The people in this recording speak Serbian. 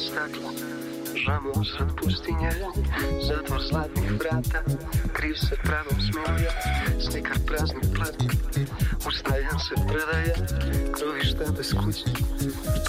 staklo, žamo usred pustinje, zatvor zlatnih vrata, kriv se pravom smiluje, slikar praznih platni, ustajem se predaje, krovišta bez kuće.